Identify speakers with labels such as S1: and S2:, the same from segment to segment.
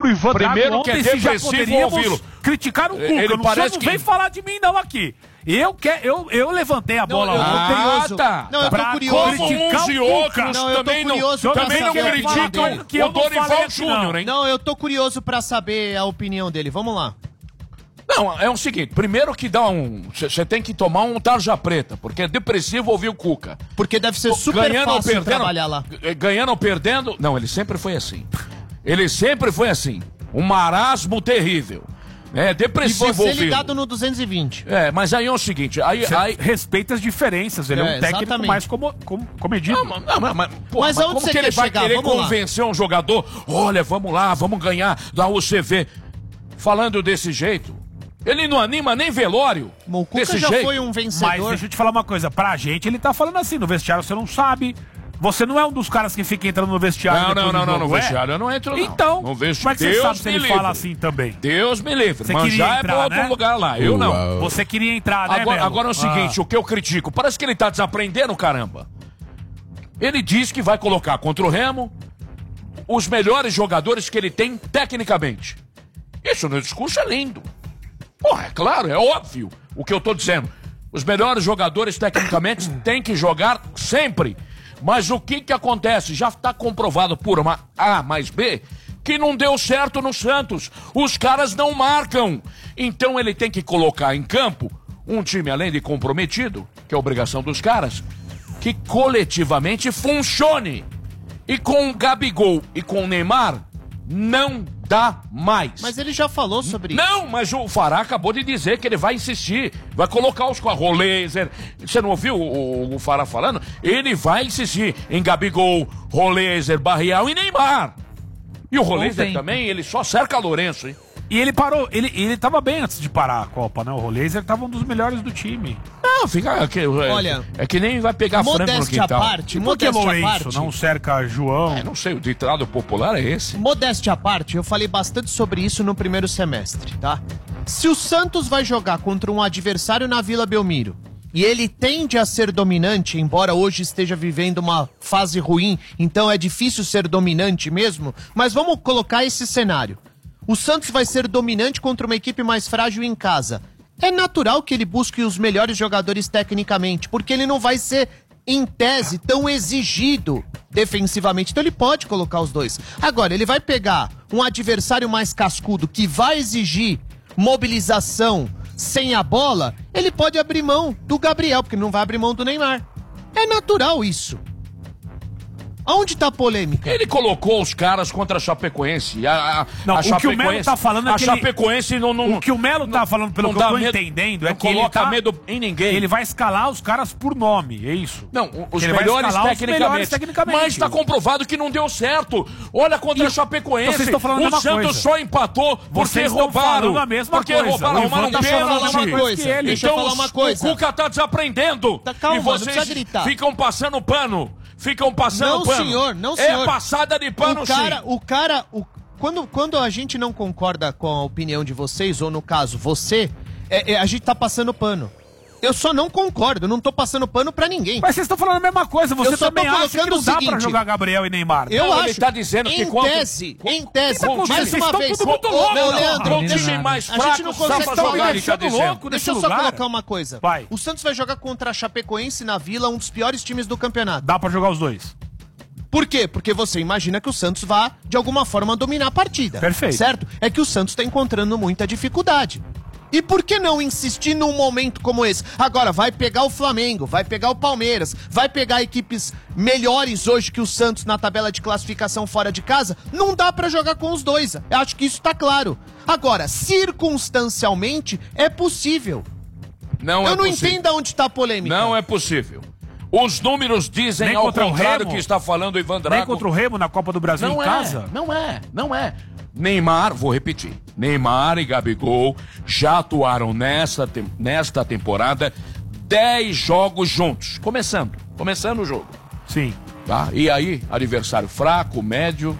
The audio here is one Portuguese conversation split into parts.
S1: Ivan
S2: Primeiro
S1: Drago
S2: que é
S1: ontem, se já
S2: depressivo
S1: poderíamos
S2: ouvi-lo.
S1: criticar o Cuca.
S2: Ele
S1: Não,
S2: parece
S1: não
S2: que...
S1: vem falar de mim não aqui. Eu levantei a bola ontem.
S2: Tá.
S3: Não, eu tô curioso.
S2: Como uns e outros
S3: Não, eu tô
S2: também
S3: curioso
S2: não,
S3: pra
S2: também não
S3: saber a opinião
S2: criticam
S3: dele.
S1: Que eu
S2: o
S1: não falei
S2: Dorival
S1: aqui,
S2: Júnior, hein?
S3: Não, eu tô curioso pra saber a opinião dele. Vamos lá.
S2: Não, é o seguinte, primeiro que dá você tem que tomar um tarja preta, porque é depressivo ouvir o Cuca.
S3: Porque deve ser super
S2: Ganhando ou
S3: fácil
S2: perdendo,
S3: trabalhar lá.
S2: ganhando ou perdendo, não, ele sempre foi assim. Ele sempre foi assim, um marasmo terrível. É
S3: E
S2: depressivo
S3: você
S2: ouvi-lo.
S3: ligado no 220.
S2: É, mas aí é o seguinte, aí...
S1: Respeita as diferenças, ele é um técnico
S3: exatamente.
S1: mais comedido.
S3: Mas aonde
S2: como
S3: você
S2: que ele
S3: quer
S2: vai
S3: chegar?
S2: querer
S3: Vamos lá.
S2: convencer um jogador? Olha, vamos lá, vamos ganhar da UCV. Falando desse jeito, ele não anima nem velório.
S3: O Cuca
S2: desse
S3: já
S2: jeito.
S3: foi um vencedor.
S1: Mas deixa eu te falar uma coisa, pra gente ele tá falando assim, no vestiário você não sabe, você não é um dos caras que fica entrando no vestiário
S2: Não,
S1: depois
S2: não,
S1: do
S2: não,
S1: jogo,
S2: no
S1: é?
S2: vestiário eu não entro não.
S1: Então,
S2: não vejo.
S1: como é que você
S2: Deus
S1: sabe se
S2: me
S1: ele
S2: livre.
S1: fala assim também?
S2: Deus me livre,
S1: Você
S2: mas
S1: queria
S2: já
S1: entrar,
S2: é pra outro
S1: né?
S2: lugar lá, eu não.
S1: Você queria entrar, né,
S2: Agora é o
S1: Melo?
S2: seguinte, o que eu critico, parece que ele tá desaprendendo, caramba. Ele diz que vai colocar contra o Remo os melhores jogadores que ele tem tecnicamente. Isso no discurso é lindo. Porra, é claro, é óbvio o que eu tô dizendo. Os melhores jogadores tecnicamente têm que jogar sempre. Mas o que acontece? Já está comprovado por uma A mais B que não deu certo no Santos. Os caras não marcam. Então ele tem que colocar em campo um time, além de comprometido, que é a obrigação dos caras, que coletivamente funcione. E com o Gabigol e com o Neymar, não dá mais.
S3: Mas ele já falou sobre isso.
S2: Não, mas o Fará acabou de dizer que ele vai insistir. Vai colocar os Roleiser. Você não ouviu o Fará falando? Ele vai insistir em Gabigol, Roleiser, Barrial e Neymar. E o Roleiser também, ele só cerca Lourenço, hein?
S1: E ele parou, ele tava bem antes de parar a Copa, né? O Roleiser tava um dos melhores do time.
S2: Não, fica...
S3: Olha,
S2: é que nem vai pegar frango no
S3: modéstia à
S2: quintal.
S3: parte,
S1: Por que
S3: modéstia à
S1: Lourenço
S3: parte.
S1: não cerca João?
S2: Não sei, o ditado popular é esse.
S3: Modéstia à parte, eu falei bastante sobre isso no primeiro semestre, tá? Se o Santos vai jogar contra um adversário na Vila Belmiro e ele tende a ser dominante, embora hoje esteja vivendo uma fase ruim, então é difícil ser dominante mesmo, mas vamos colocar esse cenário. O Santos vai ser dominante contra uma equipe mais frágil em casa. É natural que ele busque os melhores jogadores tecnicamente, porque ele não vai ser, em tese, tão exigido defensivamente. Então ele pode colocar os dois. Agora, ele vai pegar um adversário mais cascudo que vai exigir mobilização sem a bola, ele pode abrir mão do Gabriel, porque ele não vai abrir mão do Neymar. É natural isso. Aonde tá a polêmica?
S2: Ele colocou os caras contra a Chapecoense.
S1: Não,
S2: a
S1: o que o Melo
S2: Chapecoense-
S1: tá falando é
S2: a
S1: que
S2: Chapecoense não...
S1: O que o Melo tá falando, pelo
S2: não
S1: que eu
S2: dá
S1: tô
S2: medo-
S1: entendendo, é
S2: não
S1: que ele
S2: coloca
S1: tá...
S2: medo em ninguém.
S1: Ele vai escalar os caras por nome, é isso?
S2: Não, os
S1: Ele vai
S2: melhores,
S1: escalar os
S2: tecnicamente,
S1: melhores tecnicamente.
S2: Mas está comprovado que não deu certo. Olha contra a Chapecoense.
S1: vocês estão falando a
S2: o
S1: mesma
S2: Santos
S1: coisa.
S2: só empatou porque
S1: Vocês estão
S2: roubaram.
S1: falando a mesma
S2: porque
S1: coisa.
S2: roubaram,
S1: O Ivan
S2: roubaram
S1: tá
S2: pênalti.
S1: falando a mesma
S3: Deixa eu
S1: coisa que ele.
S3: Deixa eu falar uma coisa.
S2: O Cuca tá desaprendendo.
S3: Tá, calma,
S2: e
S3: não
S2: vocês
S3: precisa gritar.
S2: ficam passando pano. Ficam passando
S3: Não,
S2: pano.
S3: senhor, não, senhor.
S2: É passada de pano, sim.
S3: Quando a gente não concorda com a opinião de vocês, ou no caso, você, a gente tá passando pano. Eu só não concordo, eu não tô passando pano pra ninguém.
S1: Mas vocês estão falando a mesma coisa, você
S3: Eu só
S1: também
S3: tô
S1: acha que
S3: colocando
S1: não
S3: o
S1: dá
S3: seguinte,
S1: pra jogar Gabriel e Neymar.
S3: Eu
S2: Não,
S3: acho.
S2: ele tá dizendo que
S3: em
S2: quanto-
S3: tese,
S1: acontecendo?
S3: mais
S1: Vocês
S3: uma
S1: estão
S3: vez.
S1: tudo muito louco,
S3: Meu
S1: não.
S3: Leandro,
S2: Com
S3: deixa
S2: time mais
S3: a gente
S2: fraco,
S3: não
S2: só
S3: consegue
S2: pra
S3: falar.
S2: jogar, ele tá
S1: deixando
S2: dizendo.
S1: louco nesse
S3: Deixa eu só
S1: lugar.
S3: colocar uma coisa.
S1: Vai.
S3: O Santos vai jogar contra a Chapecoense na Vila, um dos piores times do campeonato.
S1: Dá pra jogar os dois.
S3: Por quê? Porque você imagina que o Santos vá, de alguma forma, dominar a partida.
S1: Perfeito.
S3: Certo? É que o Santos tá encontrando muita dificuldade. E por que não insistir num momento como esse? Agora, vai pegar o Flamengo, vai pegar o Palmeiras, vai pegar equipes melhores hoje que o Santos na tabela de classificação fora de casa? Não dá pra jogar com os dois. Eu acho que isso tá claro. Agora, circunstancialmente, é possível.
S2: Não
S3: Eu
S2: é
S3: não
S2: possível.
S3: entendo aonde tá a polêmica.
S2: Não é possível. Os números dizem
S1: Nem
S2: ao
S1: contra o
S2: contrário
S1: Remo.
S2: que está falando o Ivan Drago.
S1: Nem contra o Remo na Copa do Brasil
S2: Não
S1: em
S2: é,
S1: casa?
S2: não é. Neymar, vou repetir, Neymar e Gabigol já atuaram nesta temporada 10 jogos juntos. Começando o jogo.
S1: Sim.
S2: Tá? E aí, adversário fraco, médio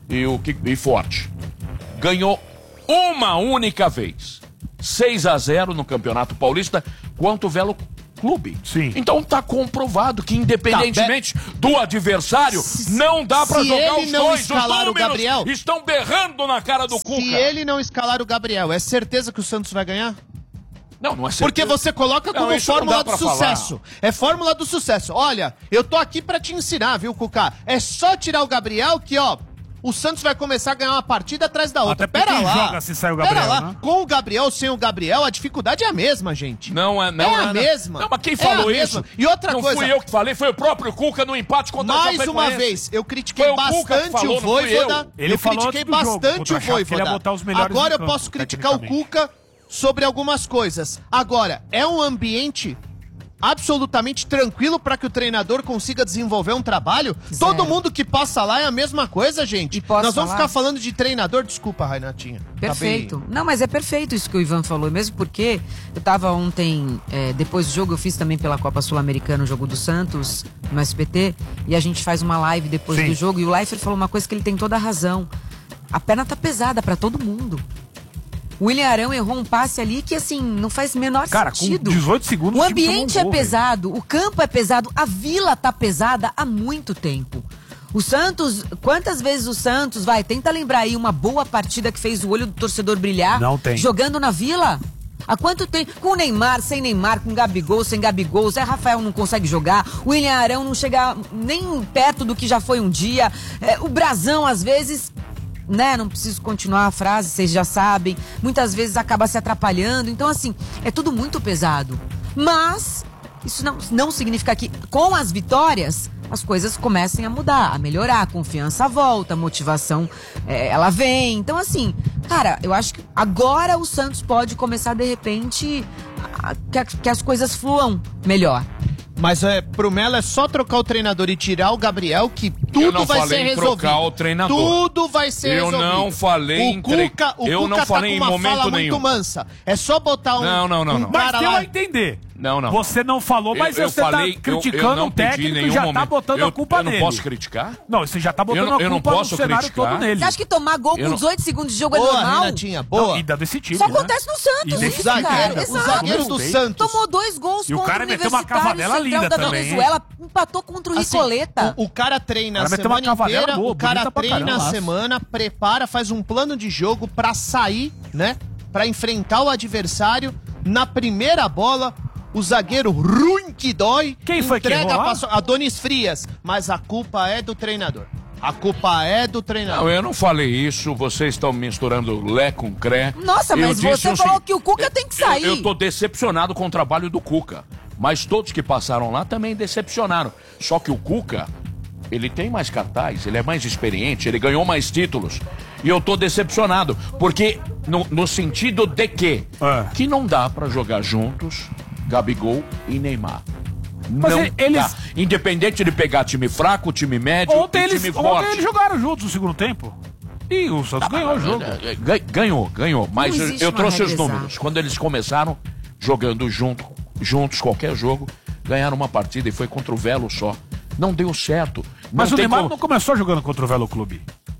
S2: e forte. Ganhou uma única vez. 6-0 no Campeonato Paulista contra clube.
S1: Sim.
S2: Então tá comprovado que independentemente do adversário, não dá pra
S3: se
S2: jogar
S3: ele
S2: os
S3: não
S2: dois.
S3: escalar
S2: Os
S3: o Gabriel-
S2: números estão berrando na cara do Cuca.
S3: Se ele não escalar o Gabriel, é certeza que o Santos vai ganhar?
S2: Não é certeza.
S3: Porque você coloca como
S2: Não, isso não
S3: fórmula
S2: dá
S3: do
S2: pra
S3: sucesso. É fórmula do sucesso. Olha, eu tô aqui pra te ensinar, viu, Cuca? É só tirar o Gabriel que, ó, o Santos vai começar a ganhar uma partida atrás da outra.
S1: Até porque
S3: Pera
S1: quem
S3: lá.
S1: joga se sai o Gabriel,
S3: Pera lá.
S1: né?
S3: Com o Gabriel, sem o Gabriel, a dificuldade é a mesma, gente.
S2: Não é, não
S3: é a mesma.
S2: Não, mas quem
S3: É
S2: falou
S3: a
S2: isso?
S3: mesma. E outra
S2: não
S3: coisa.
S2: fui eu que falei, foi o próprio Cuca no empate contra o
S3: Mais
S2: Chapecoense.
S3: uma vez, eu critiquei
S2: Foi o Cuca que
S3: bastante
S2: falou,
S3: o
S2: não fui
S3: Vojvoda.
S2: eu.
S1: Ele
S3: Eu
S1: falou
S3: critiquei
S1: antes do jogo,
S3: bastante
S1: contra
S3: o
S1: a Chape, que ele ia
S3: Vojvoda.
S1: botar os melhores
S3: Agora
S1: em
S3: eu
S1: campo,
S3: posso criticar o
S1: tecnicamente.
S3: Cuca sobre algumas coisas. Agora, é um ambiente absolutamente tranquilo para que o treinador consiga desenvolver um trabalho?
S4: Zero.
S3: Todo mundo que passa lá é a mesma coisa, gente.
S4: E posso
S3: Nós vamos
S4: falar?
S3: ficar falando de treinador. Desculpa, Renatinha.
S4: Perfeito. Não, mas é perfeito isso que o Ivan falou, mesmo porque eu tava ontem, depois do jogo, eu fiz também pela Copa Sul-Americana o jogo do Santos, no SPT, e a gente faz uma live depois
S1: Sim.
S4: do jogo, e o Leifert falou uma coisa que ele tem toda a razão. A perna tá pesada pra todo mundo. O William Arão errou um passe ali que, assim, não faz menor
S1: Cara, com
S4: sentido.
S1: 18 segundos,
S4: O
S1: o time tomou um
S4: ambiente é
S1: gol,
S4: pesado, o campo é pesado, a Vila tá pesada há muito tempo. O Santos, quantas vezes o Santos, tenta lembrar aí uma boa partida que fez o olho do torcedor brilhar.
S1: Não tem.
S4: Jogando na Vila? Há quanto tempo? Com o Neymar, sem Neymar, com Gabigol, sem Gabigol, Zé Rafael não consegue jogar, o William Arão não chega nem perto do que já foi um dia, o Brazão, às vezes... Né, não preciso continuar a frase, vocês já sabem. Muitas vezes acaba se atrapalhando. Então, assim, é tudo muito pesado. Mas isso não significa que com as vitórias as coisas comecem a mudar, a melhorar. A confiança volta, a motivação ela vem. Então, assim, cara, eu acho que agora o Santos pode começar, de repente, que as coisas fluam melhor.
S3: Mas pro Melo é só trocar o treinador e tirar o Gabriel que tudo vai ser
S2: em
S3: resolvido.
S2: trocar o treinador.
S3: Tudo vai ser
S2: Eu
S3: resolvido.
S2: não falei em eu
S3: Cuca
S2: não falei
S3: tá
S2: em
S3: com uma
S2: momento
S3: fala
S2: nenhum.
S3: muito mansa. É só botar um
S2: Não.
S3: um
S1: Mas
S3: cara
S1: deu
S3: lá.
S1: a entender.
S2: Não.
S1: Você não falou, mas
S2: eu
S1: você
S2: falei,
S1: tá criticando
S2: eu não
S1: o
S2: pedi
S1: técnico e
S2: nenhum
S1: já tá
S2: momento.
S1: botando a culpa
S2: eu
S1: nele.
S2: não posso criticar?
S1: Não, você já tá botando
S2: Eu não
S1: a culpa no
S2: posso
S1: cenário
S2: criticar.
S1: todo nele.
S4: Você acha que tomar gol
S2: Eu
S4: com
S2: não-
S4: 18 segundos de jogo é
S3: Boa,
S4: normal?
S3: Renatinha, boa.
S1: Não, e dando esse time,
S4: Só
S1: né?
S4: acontece no Santos,
S1: E
S4: isso,
S1: zagueiro,
S4: cara.
S3: O
S4: Exato.
S3: zagueiro do Santos.
S4: Tomou 2 gols
S1: E o
S4: contra
S1: cara
S4: o
S1: meteu uma
S4: Universitário
S1: cavadela
S4: Central
S1: linda
S4: da
S1: também, hein?
S4: Venezuela, empatou contra o
S3: Assim,
S4: Nicoleta.
S3: o cara treina
S1: O
S3: a
S1: cara meteu uma
S3: semana
S1: cavadela
S3: inteira,
S1: boa,
S3: o cara
S1: bonita pra
S3: treina a
S1: caramba.
S3: semana, prepara, faz um plano de jogo pra sair, né? Pra enfrentar o adversário. Na primeira bola, o zagueiro ruim que dói.
S1: Quem foi que
S3: entrega
S1: errou lá?
S3: Adonis Frias. Mas a culpa é do treinador. A culpa é do treinador.
S2: Não, eu não falei isso, vocês estão misturando Lé com Cré.
S4: Nossa,
S2: Eu
S4: mas
S2: disse
S4: você
S2: o
S4: falou
S2: seguinte,
S4: que o Cuca tem que sair.
S2: Eu tô decepcionado com o trabalho do Cuca. Mas todos que passaram lá também decepcionaram. Só que o Cuca, ele tem mais cartaz, ele é mais experiente, ele ganhou mais títulos. E eu tô decepcionado. Porque, no sentido de que não dá pra jogar juntos Gabigol e Neymar.
S1: Mas
S2: não
S1: eles-
S2: dá. Independente de pegar time fraco, time médio
S1: Ontem
S2: e
S1: eles,
S2: time
S1: ontem
S2: forte.
S1: eles jogaram juntos no segundo tempo. E o Santos ganhou o jogo.
S2: Ganhou. Mas
S4: Não existe
S2: eu
S4: uma
S2: trouxe os
S4: regra
S2: números.
S4: exata.
S2: Quando eles começaram jogando juntos qualquer jogo, ganharam uma partida e foi contra o Velo só. Não deu certo.
S1: Mas
S2: não
S1: o
S2: tem
S1: Neymar
S2: como...
S1: não começou jogando contra o Velo Clube.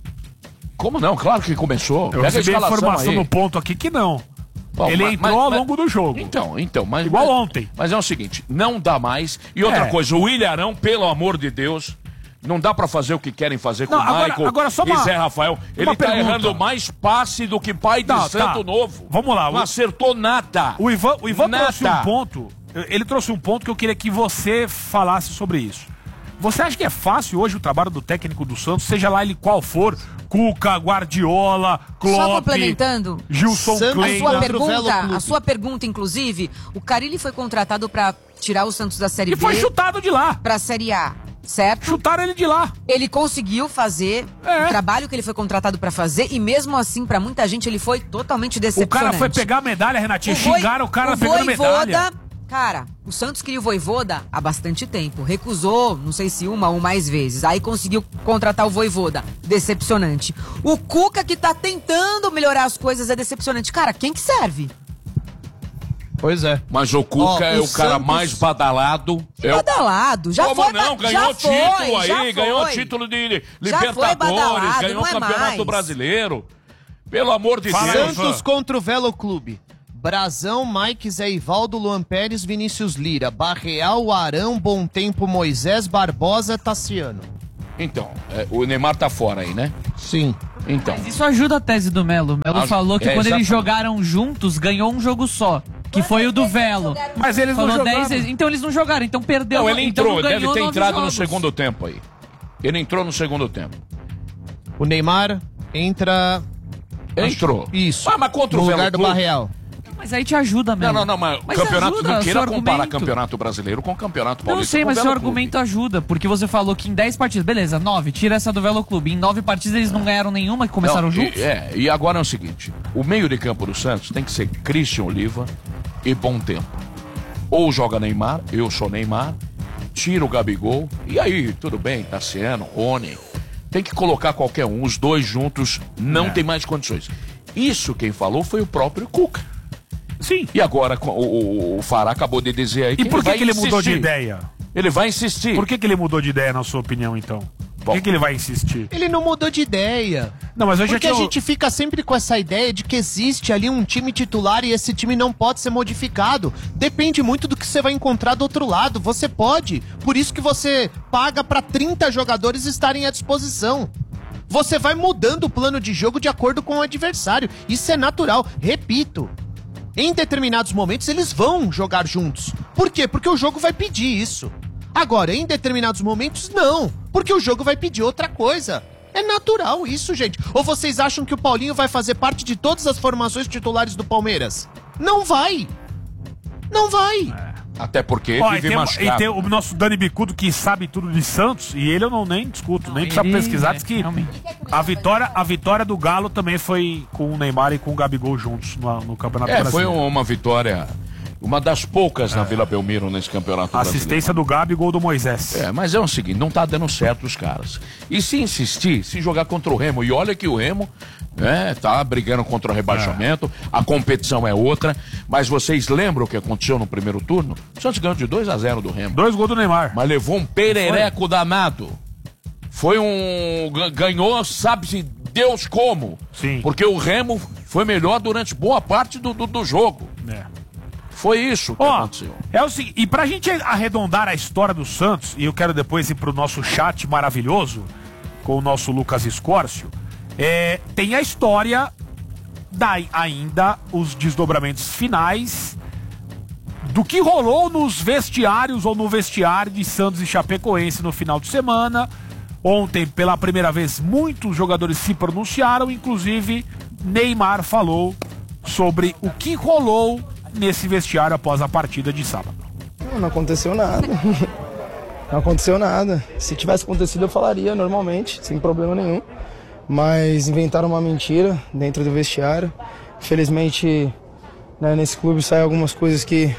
S2: Como não? Claro que começou.
S1: Eu
S2: Pega a
S1: recebi a
S2: escalação
S1: informação
S2: aí.
S1: no ponto aqui que não.
S2: Bom,
S1: Ele entrou ao longo do jogo.
S2: Então, mas...
S1: Igual ontem.
S2: Mas é o seguinte, não dá mais. E outra
S1: É.
S2: coisa, o William Arão, pelo amor de Deus, não dá pra fazer o que querem fazer com
S1: Não,
S2: o Michael
S1: agora só
S2: e
S1: uma-
S2: Zé Rafael. Ele tá
S1: pergunta.
S2: errando mais passe do que pai de
S1: Não,
S2: santo
S1: tá.
S2: novo.
S1: Vamos lá,
S2: Não acertou nada.
S1: O Ivan
S2: Nada.
S1: trouxe um ponto. Ele trouxe um ponto que eu queria que você falasse sobre isso. Você acha que é fácil hoje o trabalho do técnico do Santos, seja lá ele qual for, Cuca, Guardiola, Klopp,
S4: Só complementando,
S1: Gilson
S3: Santos-
S1: Klein?
S3: Contra o Velo Clube.
S4: a sua pergunta, inclusive, o Carille foi contratado pra tirar o Santos da Série
S1: E
S4: B
S1: foi chutado de lá.
S4: pra Série A, certo?
S1: Chutaram ele de lá.
S4: Ele conseguiu fazer o trabalho que ele foi contratado pra fazer e mesmo assim, pra muita gente, ele foi totalmente
S1: O
S4: decepcionante.
S1: cara foi pegar a medalha, Renatinha. Xingaram o cara pegando medalha.
S4: Cara, o Santos queria o Vojvoda há bastante tempo. Recusou, não sei se uma ou mais vezes. Aí conseguiu contratar o Vojvoda. Decepcionante. O Cuca, que tá tentando melhorar as coisas, é decepcionante. Cara, quem que serve?
S3: Pois é.
S2: Mas o Cuca
S3: Ó,
S2: é
S3: o
S2: o cara
S3: Santos-
S2: mais badalado.
S4: Badalado. Já
S2: Como
S4: foi.
S2: não?
S4: já
S2: Ganhou
S4: foi,
S2: título
S4: já
S2: aí, ganhou
S4: foi.
S2: título de
S4: Já foi
S2: Libertadores,
S4: badalado,
S2: ganhou
S4: não é
S2: Campeonato
S4: mais.
S2: Brasileiro. Pelo amor de
S1: Fala,
S2: Deus.
S3: Santos contra o Velo Clube. Brazão, Mike, Zé Ivaldo, Luan Pérez, Vinícius Lira, Barreal, Arão, Bom Tempo, Moisés, Barbosa, Tassiano.
S2: Então, o Neymar tá fora aí, né?
S3: Sim.
S2: Então.
S5: Mas isso ajuda a tese do Melo. O Melo falou que quando eles jogaram juntos, ganhou um jogo só. Que foi o do Velo.
S1: Mas eles não jogaram.
S5: Então eles não jogaram, então perdeu.
S2: Não, ele entrou,
S5: então
S2: deve ter entrado
S5: jogos.
S2: no segundo tempo aí. Ele entrou no segundo tempo.
S3: O Neymar entra...
S2: Entrou.
S3: Isso.
S2: Mas contra
S3: no
S2: o
S3: lugar
S2: Velo
S3: do
S2: Clube.
S3: Barreal.
S5: Mas aí te ajuda, Melo.
S2: Não, mas
S5: Mas
S2: campeonato
S5: ajuda,
S2: não queira
S5: seu
S2: comparar
S5: argumento.
S2: campeonato brasileiro com campeonato paulista.
S5: Não sei,
S2: com
S5: mas
S2: o
S5: seu
S2: Velo
S5: argumento
S2: Clube.
S5: ajuda, porque você falou que em 10 partidas, beleza, 9, tira essa do Velo Clube. Em 9 partidas eles não ganharam nenhuma, que começaram
S2: Não,
S5: juntos?
S2: E agora é o seguinte: o meio de campo do Santos tem que ser Christian Oliva e Bom Tempo. Ou joga Neymar, eu sou Neymar, tira o Gabigol, e aí, tudo bem, Tassiano, Rony. Tem que colocar qualquer um, os dois juntos, não tem mais condições. Isso quem falou foi o próprio Cuca.
S1: Sim.
S2: E agora o Fará acabou de dizer aí que
S1: E por que
S2: vai
S1: ele mudou de
S2: insistir.
S1: ideia?
S2: Ele vai insistir.
S1: Por que ele mudou de ideia, na sua opinião, então? Por que ele vai insistir?
S3: Ele não mudou de ideia.
S1: Não, mas eu já
S3: Porque
S1: tinha...
S3: a gente fica sempre com essa ideia de que existe ali um time titular e esse time não pode ser modificado. Depende muito do que você vai encontrar do outro lado. Você pode. Por isso que você paga para 30 jogadores estarem à disposição. Você vai mudando o plano de jogo de acordo com o adversário. Isso é natural. Repito. Em determinados momentos eles vão jogar juntos. Por quê? Porque o jogo vai pedir isso. Agora, em determinados momentos, não. Porque o jogo vai pedir outra coisa. É natural isso, gente. Ou vocês acham que o Paulinho vai fazer parte de todas as formações titulares do Palmeiras? Não vai. Não vai.
S2: Até porque
S1: Ó,
S2: vive
S1: e
S2: machucado.
S1: tem o nosso Dani Bicudo que sabe tudo de Santos, e ele eu não nem discuto, nem precisa pesquisar, diz que
S5: realmente.
S1: a vitória do Galo também foi com o Neymar e com o Gabigol juntos no Campeonato
S2: Foi
S1: Brasileiro.
S2: uma vitória, uma das poucas na Vila Belmiro nesse campeonato brasileiro.
S1: Assistência do Gabi e gol do Moisés.
S2: Mas é o seguinte, não tá dando certo os caras. E se insistir, se jogar contra o Remo, e olha que o Remo tá brigando contra o rebaixamento, a competição é outra, mas vocês lembram o que aconteceu no primeiro turno? O Santos ganhou de 2-0 do Remo.
S1: 2 gols do Neymar.
S2: Mas levou um perereco danado. Ganhou, sabe-se Deus como.
S1: Sim.
S2: Porque o Remo foi melhor durante boa parte do jogo. Foi isso que aconteceu.
S1: É o seguinte, e pra gente arredondar a história do Santos, e eu quero depois ir pro nosso chat maravilhoso, com o nosso Lucas Escórcio, tem a história ainda os desdobramentos finais do que rolou nos vestiários ou no vestiário de Santos e Chapecoense no final de semana. Ontem, pela primeira vez, muitos jogadores se pronunciaram, inclusive Neymar falou sobre o que rolou nesse vestiário após a partida de sábado.
S6: Não aconteceu nada. Não aconteceu nada. Se tivesse acontecido eu falaria normalmente, sem problema nenhum. Mas inventaram uma mentira dentro do vestiário. Infelizmente, né, nesse clube saem algumas coisas que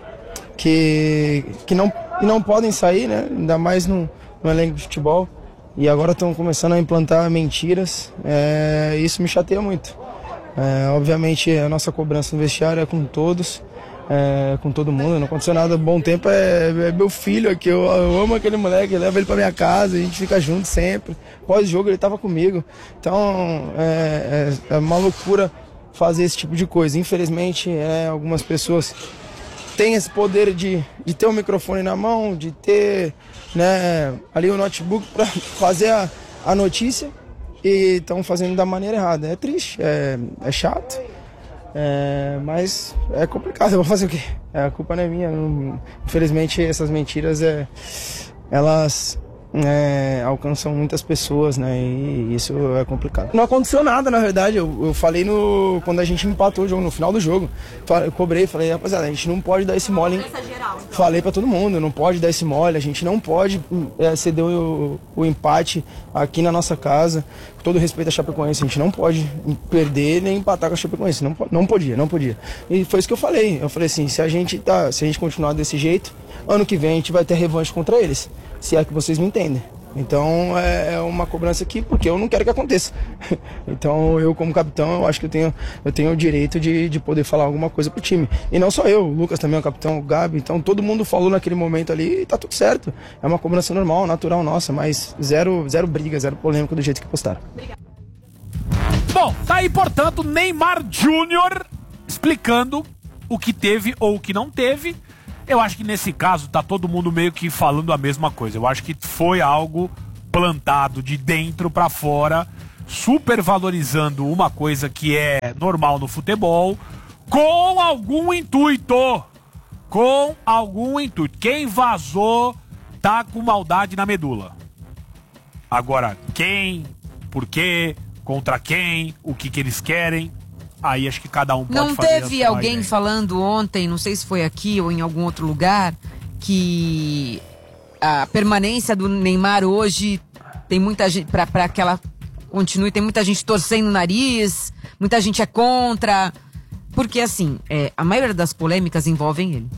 S6: não podem sair, né? Ainda mais no elenco de futebol. E agora estão começando a implantar mentiras. Isso me chateia muito. Obviamente a nossa cobrança no vestiário é com todos, com todo mundo. Não aconteceu nada. Bom Tempo é meu filho aqui. Eu amo aquele moleque, eu levo ele pra minha casa, a gente fica junto sempre. Pós-jogo ele tava comigo. Então é uma loucura fazer esse tipo de coisa. Infelizmente algumas pessoas têm esse poder de ter o microfone na mão, de ter, né, ali o notebook para fazer a notícia. E estão fazendo da maneira errada. É triste, é chato, mas é complicado. Eu vou fazer o quê? A culpa não é minha. Infelizmente, essas mentiras elas alcançam muitas pessoas, né? E isso é complicado. Não aconteceu nada, na verdade. Eu falei quando a gente empatou o jogo, no final do jogo. Eu cobrei, falei, rapaziada, a gente não pode dar esse mole, hein? Falei pra todo mundo, não pode dar esse mole, a gente não pode ceder o empate aqui na nossa casa. Com todo respeito à Chapecoense, a gente não pode perder nem empatar com a Chapecoense. Não podia. E foi isso que eu falei. Eu falei assim, se a gente continuar desse jeito, ano que vem a gente vai ter revanche contra eles. Se é que vocês me entendem. Então é uma cobrança aqui, porque eu não quero que aconteça. Então eu, como capitão, eu acho que eu tenho o direito de poder falar alguma coisa pro time. E não só eu, o Lucas também é o capitão, o Gabi. Então todo mundo falou naquele momento ali e tá tudo certo. É uma cobrança normal, natural nossa, mas zero briga, zero polêmica do jeito que postaram.
S1: Bom, tá aí, portanto, Neymar Júnior explicando o que teve ou o que não teve. Eu acho que nesse caso tá todo mundo meio que falando a mesma coisa. Eu acho que foi algo plantado de dentro pra fora, supervalorizando uma coisa que é normal no futebol, com algum intuito. Com algum intuito. Quem vazou tá com maldade na medula. Agora, quem, por quê, contra quem, o que eles querem, aí acho que cada um pode
S4: não
S1: fazer.
S4: Não teve alguém falando ontem, não sei se foi aqui ou em algum outro lugar, que a permanência do Neymar hoje tem muita gente, pra que ela continue, tem muita gente torcendo o nariz, muita gente é contra, porque assim, a maioria das polêmicas envolvem ele.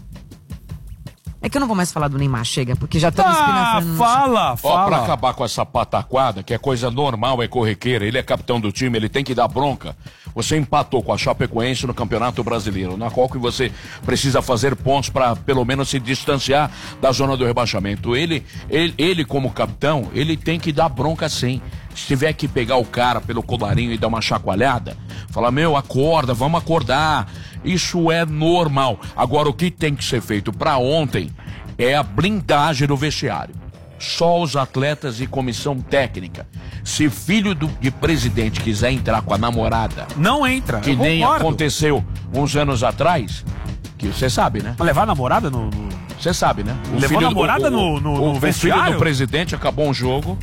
S4: É que eu não vou mais falar do Neymar, chega, porque já estamos espinafrando.
S1: Fala.
S2: Ó, pra acabar com essa pataquada, que é coisa normal, é corriqueira, ele é capitão do time, ele tem que dar bronca. Você empatou com a Chapecoense no Campeonato Brasileiro, na qual que você precisa fazer pontos para pelo menos se distanciar da zona do rebaixamento. Ele como capitão, ele tem que dar bronca sim. Se tiver que pegar o cara pelo colarinho e dar uma chacoalhada, falar, meu, acorda, vamos acordar. Isso é normal. Agora, o que tem que ser feito para ontem é a blindagem do vestiário. Só os atletas e comissão técnica. Se filho de presidente quiser entrar com a namorada...
S1: Não entra,
S2: que nem aconteceu uns anos atrás, que você sabe, né?
S1: Pra levar a namorada no...
S2: Você sabe, né?
S1: Levou a namorada no vestiário?
S2: O filho do presidente acabou um jogo...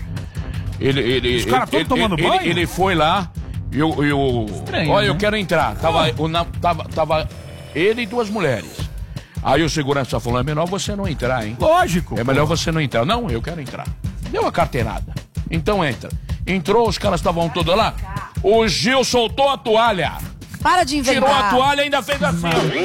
S1: Os caras todos tomando banho?
S2: Ele foi lá e o
S5: Estranho,
S2: olha,
S5: né?
S2: eu quero entrar. Tava ele e duas mulheres. Aí o segurança falou, é melhor você não entrar, hein?
S1: Lógico.
S2: É melhor você não entrar. Não, eu quero entrar. Deu a carteirada. Então entra. Entrou, os caras estavam todos lá. O Gil soltou a toalha.
S4: Para de inventar.
S2: Tirou a toalha e ainda fez assim.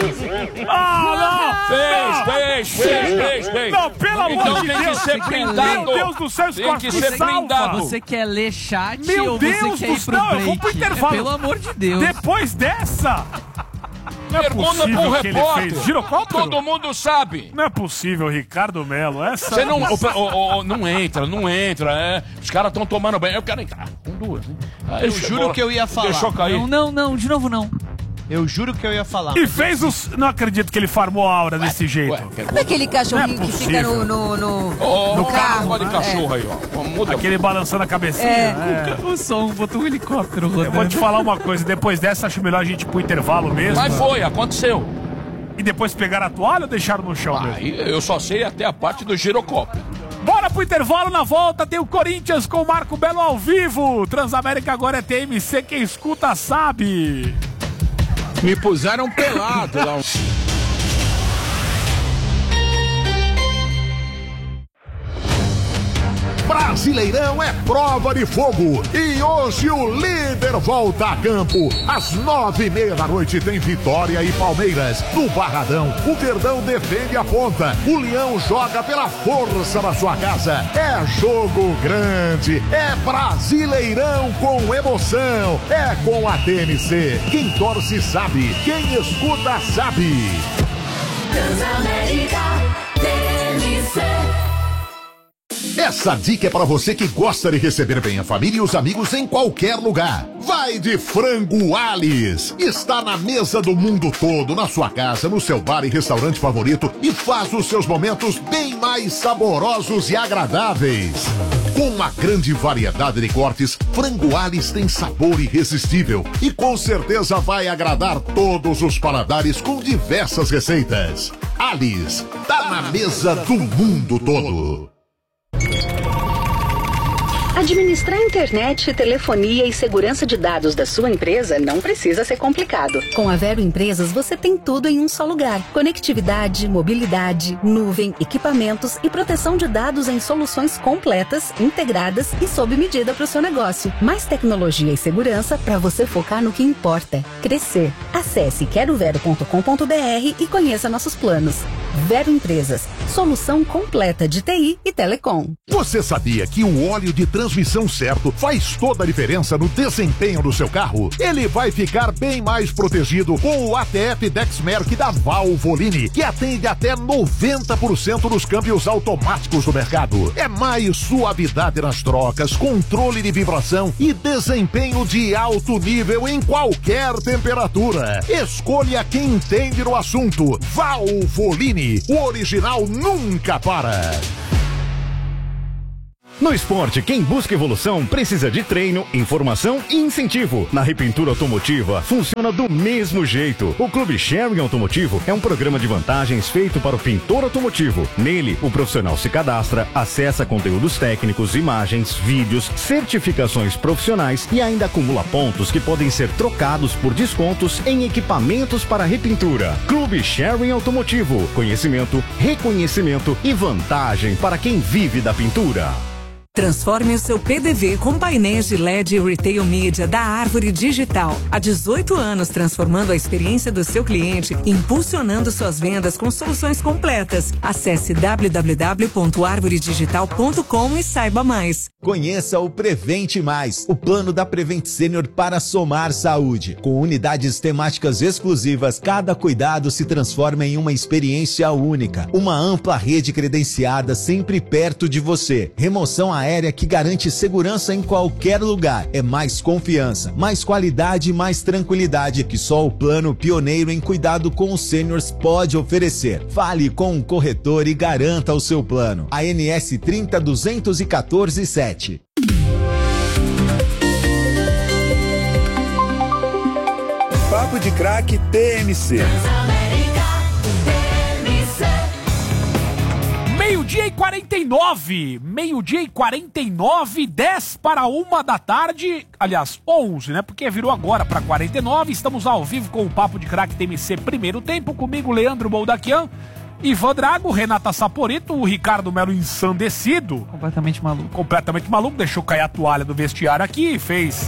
S2: Fez.
S1: Não, pelo amor de
S2: Deus.
S1: Deus.
S2: Tem que ser blindado.
S1: Meu Deus do céu,
S2: tem que ser blindado.
S5: Você quer ler chat
S1: Meu
S5: ou
S1: Deus
S5: você quer ir
S1: do
S5: pro
S1: céu,
S5: break?
S1: eu vou pro intervalo.
S5: Pelo amor de Deus.
S1: Depois dessa... Não é
S2: Pergunta
S1: possível
S2: pro
S1: que ele
S2: repórter.
S1: fez. Girocóptero?
S2: Todo mundo sabe.
S1: Não é possível, Ricardo Melo. Essa...
S2: Você não, não entra. Os caras estão tomando banho. Eu quero entrar. Com duas, hein?
S3: Eu juro que eu ia falar.
S2: Deixou cair.
S5: Não, de novo não.
S3: Eu juro que eu ia falar.
S1: E fez os... Não acredito que ele farmou a aura desse jeito.
S4: Sabe aquele cachorrinho
S1: Não é
S4: que fica no carro?
S2: Olha de cachorro aí, ó. Muda.
S1: Aquele balançando a cabecinha.
S5: O som botou um helicóptero rodando.
S1: Eu vou te falar uma coisa. Depois dessa, acho melhor a gente ir pro intervalo mesmo.
S2: Mas aconteceu.
S1: E depois pegaram a toalha ou deixaram no chão mesmo?
S2: Aí eu só sei até a parte do girocóptero.
S1: Bora pro intervalo, na volta tem o Corinthians com o Marco Belo ao vivo. Transamérica agora é TMC, quem escuta sabe.
S7: Me puseram pelado lá.
S8: Brasileirão é prova de fogo e hoje o líder volta a campo. Às 9:30 da noite tem Vitória e Palmeiras. No Barradão, o Verdão defende a ponta. O Leão joga pela força da sua casa. É jogo grande, é Brasileirão com emoção. É com a TMC. Quem torce sabe, quem escuta sabe.
S9: Transamérica, TMC.
S8: Essa dica é para você que gosta de receber bem a família e os amigos em qualquer lugar. Vai de Frango Alice. Está na mesa do mundo todo, na sua casa, no seu bar e restaurante favorito e faz os seus momentos bem mais saborosos e agradáveis. Com uma grande variedade de cortes, Frango Alice tem sabor irresistível e com certeza vai agradar todos os paladares com diversas receitas. Alice, tá na mesa do mundo todo.
S10: Administrar internet, telefonia e segurança de dados da sua empresa não precisa ser complicado. Com a Vero Empresas, você tem tudo em um só lugar. Conectividade, mobilidade, nuvem, equipamentos e proteção de dados em soluções completas, integradas e sob medida para o seu negócio. Mais tecnologia e segurança para você focar no que importa: crescer. Acesse querovero.com.br e conheça nossos planos. Vero Empresas, solução completa de TI e telecom.
S8: Você sabia que o óleo de transmissão certo faz toda a diferença no desempenho do seu carro? Ele vai ficar bem mais protegido com o ATF Dexmerc da Valvoline, que atende até 90% dos câmbios automáticos do mercado. É mais suavidade nas trocas, controle de vibração e desempenho de alto nível em qualquer temperatura. Escolha quem entende no assunto. Valvoline, o original nunca para.
S11: No esporte, quem busca evolução precisa de treino, informação e incentivo. Na Repintura Automotiva, funciona do mesmo jeito. O Clube Sharing Automotivo é um programa de vantagens feito para o pintor automotivo. Nele, o profissional se cadastra, acessa conteúdos técnicos, imagens, vídeos, certificações profissionais e ainda acumula pontos que podem ser trocados por descontos em equipamentos para repintura. Clube Sharing Automotivo. Conhecimento, reconhecimento e vantagem para quem vive da pintura.
S12: Transforme o seu PDV com painéis de LED e Retail Media da Árvore Digital. Há 18 anos transformando a experiência do seu cliente, impulsionando suas vendas com soluções completas. Acesse www.arvoredigital.com e saiba mais.
S13: Conheça o Prevente Mais, o plano da Prevent Senior para somar saúde. Com unidades temáticas exclusivas, cada cuidado se transforma em uma experiência única. Uma ampla rede credenciada sempre perto de você. Remoção aérea que garante segurança em qualquer lugar. É mais confiança, mais qualidade e mais tranquilidade que só o plano pioneiro em cuidado com os sêniors pode oferecer. Fale com o corretor e garanta o seu plano. ANS 302147.
S14: Papo de Craque TMC.
S1: Meio-dia e 49, 10 para 1 da tarde, aliás, 11, né? Porque virou agora para 49, estamos ao vivo com o Papo de Craque TMC primeiro tempo, comigo Leandro Boldaquian, Ivan Drago, Renata Saporito, o Ricardo Melo ensandecido.
S5: Completamente
S1: maluco, deixou cair a toalha do vestiário aqui, fez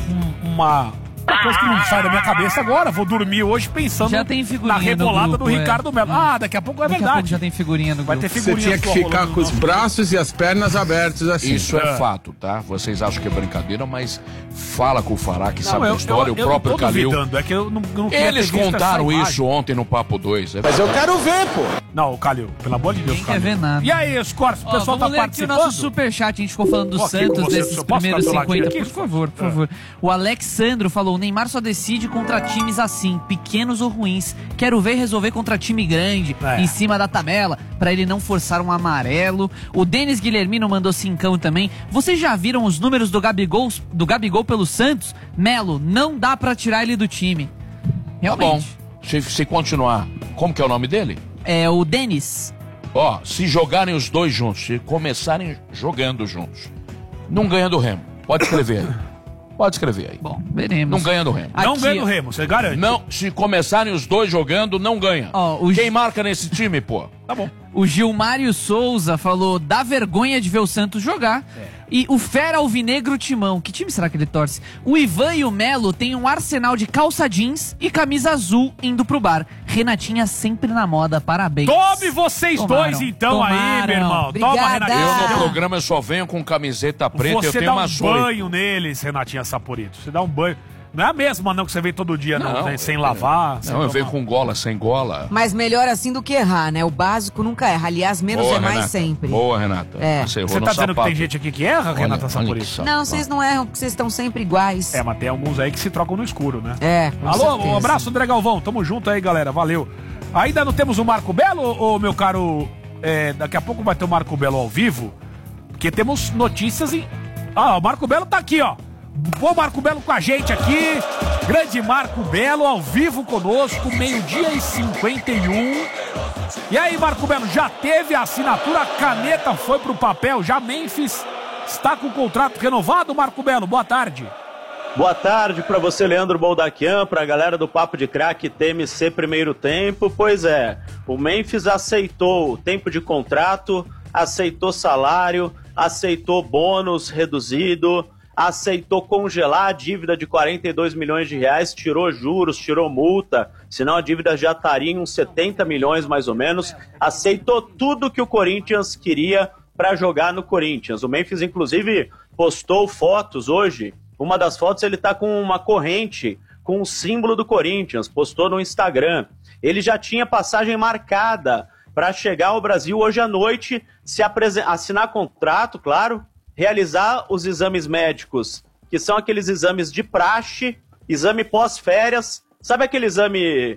S1: uma coisa que não sai da minha cabeça agora, vou dormir hoje pensando na rebolada do Ricardo Melo. Ah, daqui a pouco é verdade.
S5: Daqui a pouco já tem figurinha no grupo.
S7: Vai ter figurinha. Você tinha que ficar com os braços e as pernas abertos assim.
S2: Isso é fato, tá? Vocês acham que é brincadeira, mas fala com o Fará que sabe a história, o próprio Calil.
S1: É que eu não
S2: Eles contaram isso ontem no Papo 2.
S7: Mas eu quero ver, pô.
S1: Não, Calil, pelo amor de Deus,
S5: Ninguém quer ver nada.
S1: E aí, Escorço, o pessoal tá participando?
S5: Aqui o nosso superchat, a gente ficou falando do Santos, desses primeiros 50. Por favor. O Alexandro falou, o Neymar só decide contra times assim, pequenos ou ruins. Quero ver resolver contra time grande, em cima da tabela, pra ele não forçar um amarelo. O Denis Guilhermino mandou cincão também. Vocês já viram os números do Gabigol pelo Santos? Melo, não dá pra tirar ele do time. Realmente.
S2: Tá bom, se continuar, como que é o nome dele?
S5: É o Denis.
S2: Ó, se jogarem os dois juntos, se começarem jogando juntos, não ganha do Remo. Pode escrever. Pode escrever aí.
S5: Bom, veremos.
S2: Não ganha do Remo.
S1: Não ganha do Remo, você garante?
S2: Não, se começarem os dois jogando, não ganha. Quem marca nesse time, pô?
S1: Tá bom.
S5: O Gilmário Souza falou, dá vergonha de ver o Santos jogar. E o Fera Alvinegro Timão, que time será que ele torce? O Ivan e o Melo têm um arsenal de calça jeans e camisa azul indo pro bar. Renatinha sempre na moda, parabéns.
S1: Tome vocês dois então aí, meu irmão.
S4: Obrigada.
S1: Toma, Renatinha.
S2: Eu no programa eu só venho com camiseta preta, eu tenho uma
S1: Você dá um banho neles, Renatinha Saporito. Você dá um banho. Não é a mesma não que você vê todo dia, não, né? Sem lavar.
S2: Não, eu venho com gola, sem gola.
S4: Mas melhor assim do que errar, né? O básico nunca erra. Aliás, menos
S2: Boa,
S4: é mais
S2: Renata.
S4: sempre.
S2: Boa, Renata.
S1: Você tá dizendo que tem gente aqui que erra, Renata Saporito?
S4: Não, vocês não erram porque vocês estão sempre iguais.
S1: Mas tem alguns aí que se trocam no escuro, né?
S4: Com
S1: Alô,
S4: certeza.
S1: um abraço, André Galvão. Tamo junto aí, galera. Valeu. Ainda não temos o Marco Belo, ô meu caro? Daqui a pouco vai ter o Marco Belo ao vivo, porque temos notícias em... o Marco Belo tá aqui, ó. O Marco Belo com a gente aqui. Grande Marco Belo ao vivo conosco, 12h51. E aí, Marco Belo, já teve a assinatura, a caneta foi pro papel, já Memphis está com o contrato renovado, Marco Belo? Boa tarde.
S15: Boa tarde para você, Leandro Boldaquian, para a galera do Papo de Craque TMC primeiro tempo. Pois é, o Memphis aceitou o tempo de contrato, aceitou salário, aceitou bônus reduzido, aceitou congelar a dívida de 42 milhões de reais, tirou juros, tirou multa, senão a dívida já estaria em uns 70 milhões mais ou menos, aceitou tudo que o Corinthians queria para jogar no Corinthians. O Memphis, inclusive, postou fotos hoje, uma das fotos ele tá com uma corrente com o símbolo do Corinthians, postou no Instagram. Ele já tinha passagem marcada para chegar ao Brasil hoje à noite, assinar contrato, claro, realizar os exames médicos, que são aqueles exames de praxe, exame pós-férias. Sabe aquele exame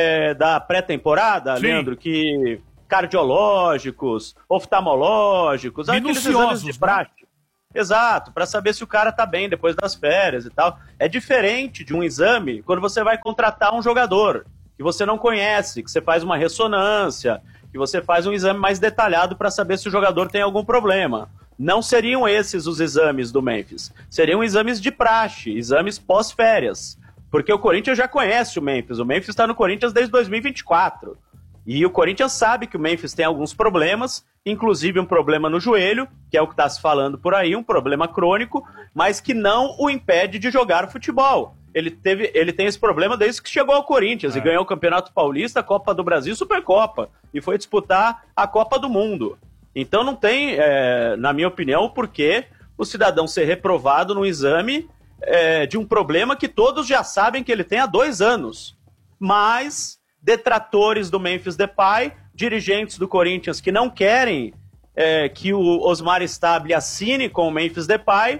S15: da pré-temporada, Leandro, que cardiológicos, oftalmológicos, aqueles exames de praxe. Exato, para saber se o cara tá bem depois das férias e tal. É diferente de um exame quando você vai contratar um jogador que você não conhece, que você faz uma ressonância, que você faz um exame mais detalhado para saber se o jogador tem algum problema. Não seriam esses os exames do Memphis. Seriam exames de praxe, exames pós-férias. Porque o Corinthians já conhece o Memphis. O Memphis está no Corinthians desde 2024. E o Corinthians sabe que o Memphis tem alguns problemas, inclusive um problema no joelho, que é o que está se falando por aí, um problema crônico, mas que não o impede de jogar futebol. Ele tem esse problema desde que chegou ao Corinthians e ganhou o Campeonato Paulista, a Copa do Brasil e Supercopa. E foi disputar a Copa do Mundo. Então não tem, na minha opinião, por que o cidadão ser reprovado no exame de um problema que todos já sabem que ele tem há 2 anos. Mas detratores do Memphis Depay, dirigentes do Corinthians que não querem que o Osmar Stabile assine com o Memphis Depay,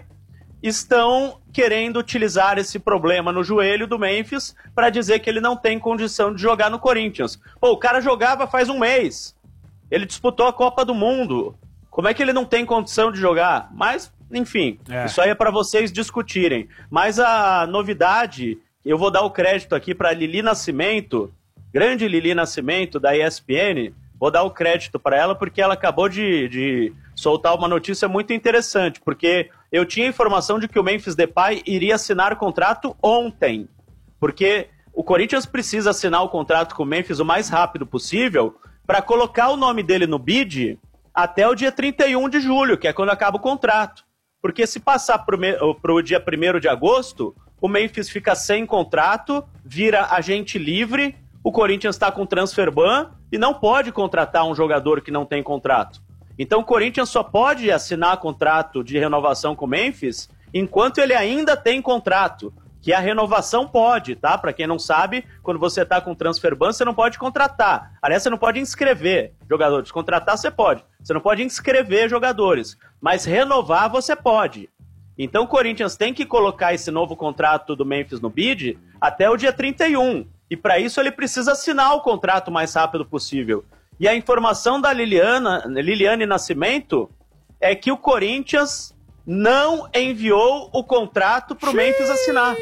S15: estão querendo utilizar esse problema no joelho do Memphis para dizer que ele não tem condição de jogar no Corinthians. Pô, o cara jogava faz 1 mês. Ele disputou a Copa do Mundo. Como é que ele não tem condição de jogar? Mas, enfim, isso aí é para vocês discutirem. Mas a novidade, eu vou dar o crédito aqui para Lili Nascimento, grande Lili Nascimento, da ESPN, vou dar o crédito para ela porque ela acabou de soltar uma notícia muito interessante, porque eu tinha informação de que o Memphis Depay iria assinar o contrato ontem, porque o Corinthians precisa assinar o contrato com o Memphis o mais rápido possível para colocar o nome dele no bid até o dia 31 de julho, que é quando acaba o contrato. Porque se passar para o dia 1º de agosto, o Memphis fica sem contrato, vira agente livre, o Corinthians está com transfer ban e não pode contratar um jogador que não tem contrato. Então o Corinthians só pode assinar contrato de renovação com o Memphis enquanto ele ainda tem contrato, que a renovação pode, tá? Para quem não sabe, quando você está com transfer ban, você não pode contratar. Aliás, você não pode inscrever jogadores. Contratar você pode. Você não pode inscrever jogadores. Mas renovar você pode. Então o Corinthians tem que colocar esse novo contrato do Memphis no bid até o dia 31. E para isso ele precisa assinar o contrato o mais rápido possível. E a informação da Liliane Nascimento é que o Corinthians não enviou o contrato pro Memphis assinar.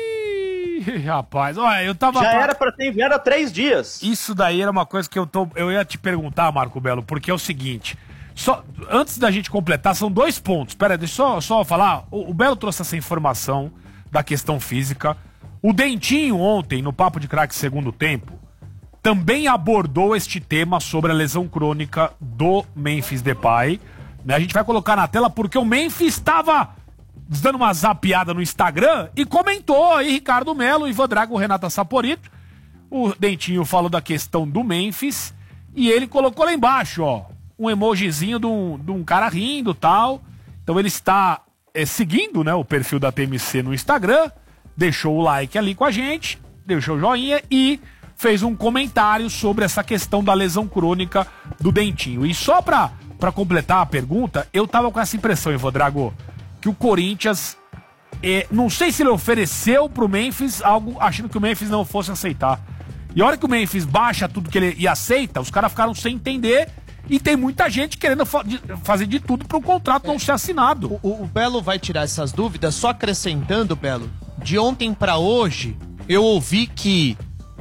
S1: Rapaz, olha, eu tava...
S15: Já era pra ter enviado há 3 dias.
S1: Isso daí era uma coisa que eu ia te perguntar, Marco Belo, porque é o seguinte... antes da gente completar, são 2 pontos. Pera, deixa eu só falar. O Belo trouxe essa informação da questão física. O Dentinho ontem, no Papo de Craque Segundo Tempo, também abordou este tema sobre a lesão crônica do Memphis Depay. A gente vai colocar na tela porque o Memphis estava dando uma zapiada no Instagram e comentou aí Ricardo Melo, Ivan Drago, Renata Saporito. O Dentinho falou da questão do Memphis e ele colocou lá embaixo, ó, um emojizinho de um cara rindo e tal. Então ele está seguindo, né, o perfil da TMC no Instagram, deixou o like ali com a gente, deixou o joinha e fez um comentário sobre essa questão da lesão crônica do Dentinho. E só pra completar a pergunta, eu tava com essa impressão, Ivan Drago, que o Corinthians, não sei se ele ofereceu pro Memphis algo achando que o Memphis não fosse aceitar. E a hora que o Memphis baixa tudo que ele aceita, os caras ficaram sem entender e tem muita gente querendo fazer de tudo para o contrato não ser assinado.
S3: O Belo vai tirar essas dúvidas, só acrescentando, Belo, de ontem para hoje, eu ouvi que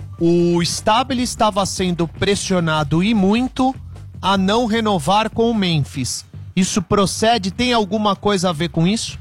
S3: o Stabile estava sendo pressionado e muito a não renovar com o Memphis. Isso procede? Tem alguma coisa a ver com isso?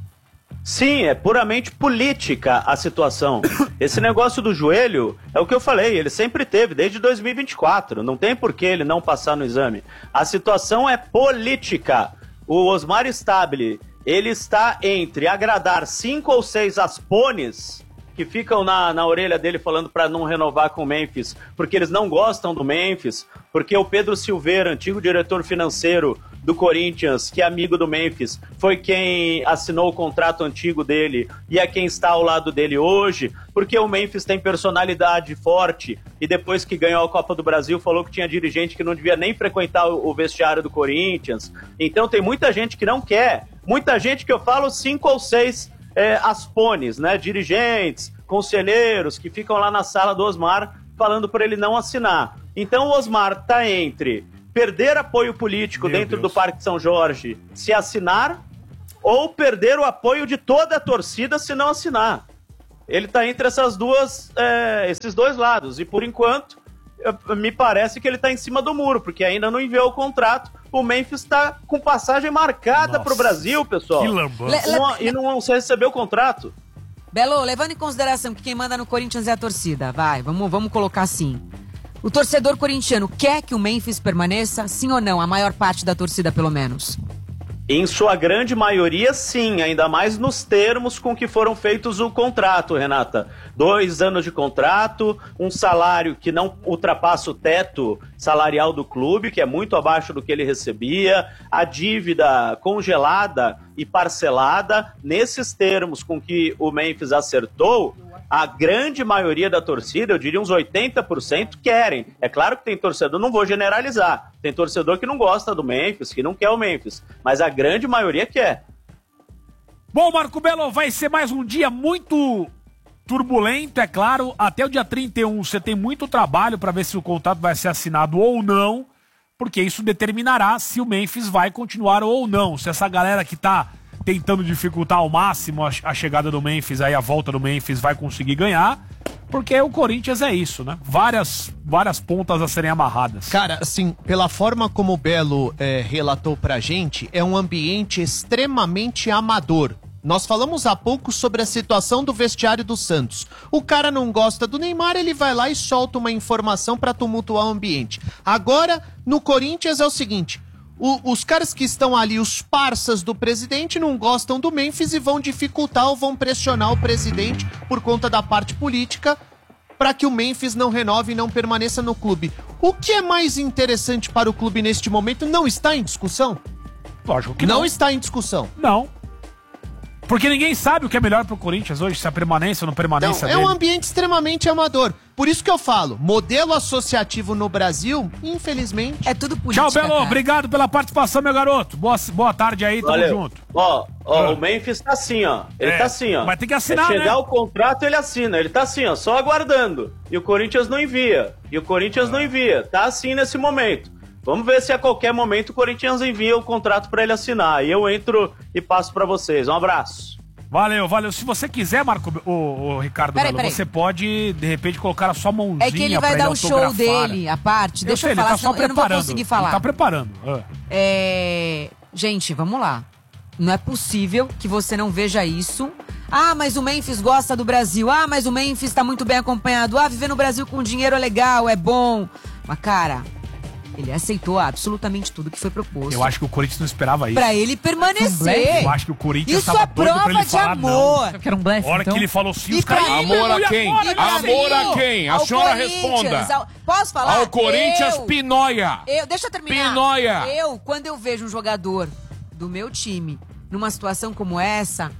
S15: Sim, é puramente política a situação. Esse negócio do joelho, é o que eu falei, ele sempre teve, desde 2024. Não tem por que ele não passar no exame. A situação é política. O Osmar Stabile, ele está entre agradar 5 ou 6 aspones que ficam na orelha dele falando para não renovar com o Memphis, porque eles não gostam do Memphis, porque o Pedro Silveira, antigo diretor financeiro do Corinthians, que é amigo do Memphis, foi quem assinou o contrato antigo dele e é quem está ao lado dele hoje, porque o Memphis tem personalidade forte e depois que ganhou a Copa do Brasil falou que tinha dirigente que não devia nem frequentar o vestiário do Corinthians. Então tem muita gente que não quer, muita gente que eu falo 5 ou 6 aspones, né, dirigentes, conselheiros que ficam lá na sala do Osmar falando para ele não assinar. Então o Osmar está entre perder apoio político dentro do Parque São Jorge se assinar ou perder o apoio de toda a torcida se não assinar. Ele está entre esses dois lados e por enquanto me parece que ele está em cima do muro, porque ainda não enviou o contrato. O Memphis está com passagem marcada para o Brasil, pessoal. Que lambança. E não recebeu o contrato.
S4: Belo, levando em consideração que quem manda no Corinthians é a torcida, vamos colocar assim. O torcedor corintiano quer que o Memphis permaneça, sim ou não? A maior parte da torcida, pelo menos.
S15: Em sua grande maioria, sim, ainda mais nos termos com que foram feitos o contrato, Renata. 2 anos de contrato, um salário que não ultrapassa o teto salarial do clube, que é muito abaixo do que ele recebia, a dívida congelada e parcelada, nesses termos com que o Memphis acertou, a grande maioria da torcida, eu diria uns 80%, querem. É claro que tem torcedor, não vou generalizar, tem torcedor que não gosta do Memphis, que não quer o Memphis, mas a grande maioria quer.
S1: Bom, Marco Belo, vai ser mais um dia muito turbulento, é claro. Até o dia 31 você tem muito trabalho para ver se o contrato vai ser assinado ou não, porque isso determinará se o Memphis vai continuar ou não. Se essa galera que tá tentando dificultar ao máximo a chegada do Memphis, aí a volta do Memphis vai conseguir ganhar, porque o Corinthians é isso, né? Várias pontas a serem amarradas.
S3: Cara, assim, pela forma como o Belo relatou pra gente, é um ambiente extremamente amador. Nós falamos há pouco sobre a situação do vestiário do Santos. O cara não gosta do Neymar, ele vai lá e solta uma informação pra tumultuar o ambiente. Agora, no Corinthians é o seguinte: os caras que estão ali, os parças do presidente, não gostam do Memphis e vão dificultar ou vão pressionar o presidente por conta da parte política para que o Memphis não renove e não permaneça no clube. O que é mais interessante para o clube neste momento não está em discussão?
S1: Lógico que não.
S3: Não está em discussão.
S1: Não. Porque ninguém sabe o que é melhor pro Corinthians hoje, se a permanência ou não permanência
S3: dele. É um ambiente extremamente amador. Por isso que eu falo, modelo associativo no Brasil, infelizmente...
S4: É tudo política.
S1: Tchau, Belo. Cara. Obrigado pela participação, meu garoto. Boa tarde aí, tamo junto.
S15: O Memphis tá assim, ó. Ele tá assim, ó.
S1: Vai ter que assinar,
S15: chegar o contrato, ele assina. Ele tá assim, ó, só aguardando. E o Corinthians não envia. Tá assim nesse momento. Vamos ver se a qualquer momento o Corinthians envia o contrato pra ele assinar. E eu entro e passo pra vocês. Um abraço.
S1: Valeu. Se você quiser, Marco, o Ricardo Belo, você pode, de repente, colocar a sua mãozinha.
S4: É que ele vai dar o show dele, a parte. Deixa eu falar, senão eu não vou conseguir falar.
S1: Ele tá preparando.
S4: Gente, vamos lá. Não é possível que você não veja isso. Ah, mas o Memphis gosta do Brasil. Ah, mas o Memphis tá muito bem acompanhado. Ah, viver no Brasil com dinheiro é legal, é bom. Mas, cara... Ele aceitou absolutamente tudo que foi proposto.
S1: Eu acho que o Corinthians não esperava isso.
S4: Pra ele permanecer.
S1: Eu acho que o Corinthians
S4: estava doido pra ele falar
S1: amor.
S5: Não. Que era um blefe,
S1: a hora que ele falou sim, os caras...
S2: Amor a quem? Amor a quem? A senhora responda.
S4: Posso falar?
S2: Ao Corinthians, Pinóia.
S4: Deixa eu terminar.
S2: Pinóia.
S4: Quando eu vejo um jogador do meu time numa situação como essa,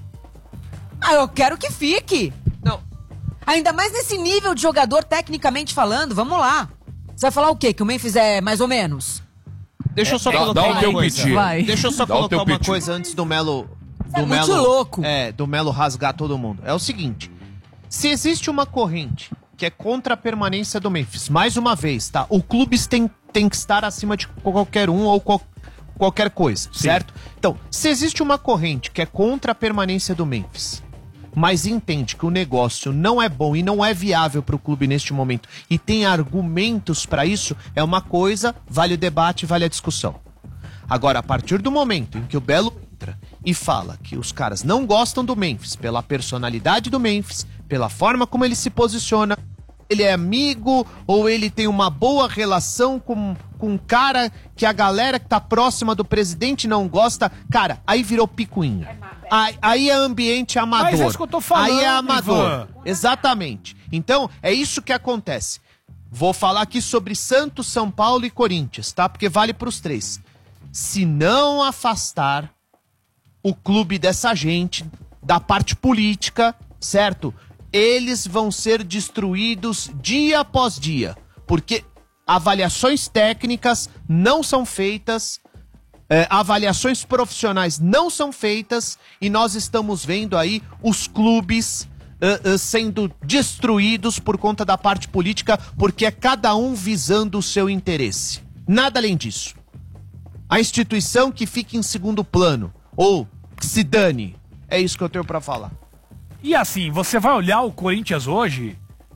S4: eu quero que fique. Não. Ainda mais nesse nível de jogador, tecnicamente falando, vamos lá. Você vai falar o quê? Que o Memphis é mais ou menos?
S3: Deixa eu só colocar uma coisa. Deixa eu só colocar uma coisa antes do Melo...
S4: muito louco.
S3: Do Melo rasgar todo mundo. É o seguinte. Se existe uma corrente que é contra a permanência do Memphis, mais uma vez, tá? O clube tem que estar acima de qualquer um ou qualquer coisa, certo? Então, se existe uma corrente que é contra a permanência do Memphis, mas entende que o negócio não é bom e não é viável para o clube neste momento e tem argumentos para isso, é uma coisa, vale o debate, vale a discussão. Agora, a partir do momento em que o Belo entra e fala que os caras não gostam do Memphis pela personalidade do Memphis, pela forma como ele se posiciona, ele é amigo ou ele tem uma boa relação com um cara que a galera que tá próxima do presidente não gosta. Cara, aí virou picuinha. Aí é ambiente amador.
S1: Mas é isso que eu tô falando,
S3: aí é amador.
S1: Ivan.
S3: Exatamente. Então, é isso que acontece. Vou falar aqui sobre Santos, São Paulo e Corinthians, tá? Porque vale pros três. Se não afastar o clube dessa gente da parte política, certo? Eles vão ser destruídos dia após dia, porque avaliações técnicas não são feitas, avaliações profissionais não são feitas, e nós estamos vendo aí os clubes sendo destruídos por conta da parte política, porque é cada um visando o seu interesse. Nada além disso. A instituição que fica em segundo plano, ou que se dane. É isso que eu tenho pra falar.
S1: E assim, você vai olhar o Corinthians hoje,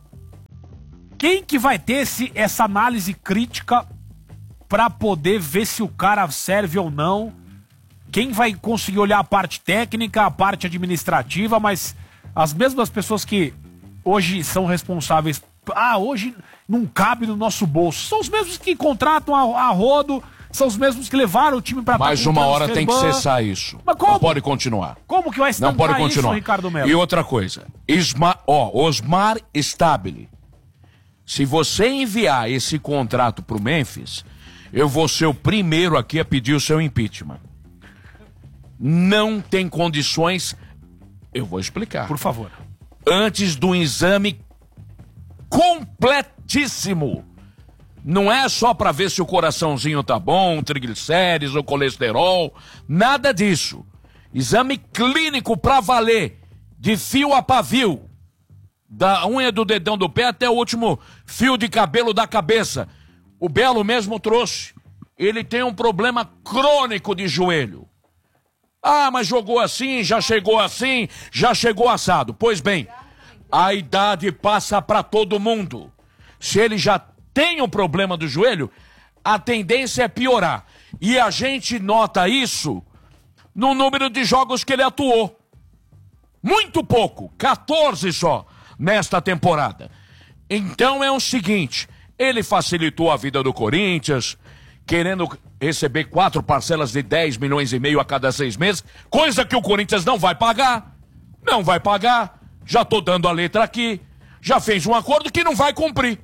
S1: quem que vai ter essa análise crítica pra poder ver se o cara serve ou não? Quem vai conseguir olhar a parte técnica, a parte administrativa, mas as mesmas pessoas que hoje são responsáveis, hoje não cabe no nosso bolso, são os mesmos que contratam a rodo, são os mesmos que levaram o time pra...
S2: Mais uma hora tem que cessar isso.
S1: Mas como?
S2: Não pode continuar.
S1: Como que vai estancar
S2: não pode continuar.
S1: isso, Ricardo Melo?
S2: E outra coisa, Osmar Stabile, se você enviar esse contrato pro Memphis, eu vou ser o primeiro aqui a pedir o seu impeachment. Não tem condições, eu vou explicar.
S1: Por favor.
S2: Antes do exame completíssimo. Não é só pra ver se o coraçãozinho tá bom, triglicérides ou colesterol, nada disso. Exame clínico pra valer, de fio a pavio, da unha do dedão do pé até o último fio de cabelo da cabeça. O Belo mesmo trouxe. Ele tem um problema crônico de joelho. Mas jogou assim, já chegou assado. Pois bem, a idade passa pra todo mundo. Se ele já tem um problema do joelho, a tendência é piorar. E a gente nota isso no número de jogos que ele atuou. Muito pouco, 14 só, nesta temporada. Então é o seguinte, ele facilitou a vida do Corinthians, querendo receber 4 parcelas de 10 milhões e meio a cada 6 meses, coisa que o Corinthians não vai pagar. Não vai pagar, já tô dando a letra aqui, já fez um acordo que não vai cumprir.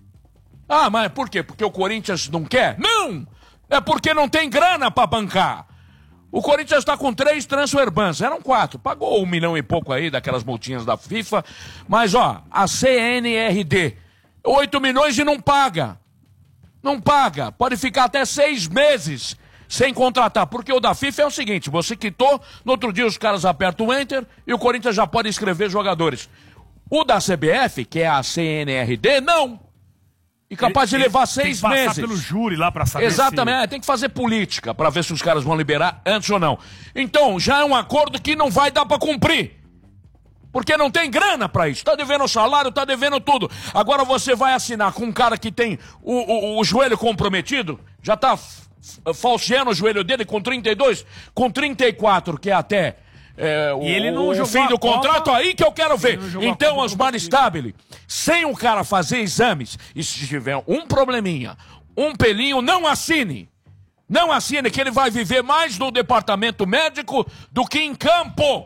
S2: Mas por quê? Porque o Corinthians não quer? Não! É porque não tem grana pra bancar. O Corinthians está com 3 transfer bans, eram 4. Pagou 1 milhão e pouco aí daquelas multinhas da FIFA. Mas, a CNRD, 8 milhões e não paga. Não paga. Pode ficar até 6 meses sem contratar. Porque o da FIFA é o seguinte, você quitou, no outro dia os caras apertam o Enter e o Corinthians já pode inscrever jogadores. O da CBF, que é a CNRD, não. E capaz de levar 6 meses. Tem que passar
S1: pelo júri lá pra saber.
S2: Exatamente, tem que fazer política pra ver se os caras vão liberar antes ou não. Então, já é um acordo que não vai dar pra cumprir. Porque não tem grana pra isso. Tá devendo salário, tá devendo tudo. Agora você vai assinar com um cara que tem o joelho comprometido, já tá falseando o joelho dele com 32, com 34, que é até...
S1: e ele não jogou
S2: fim do contrato,
S1: Copa,
S2: aí que eu quero ver. Então, Osmar Stabile, sem o cara fazer exames, e se tiver um probleminha, um pelinho, não assine. Não assine, que ele vai viver mais no departamento médico do que em campo.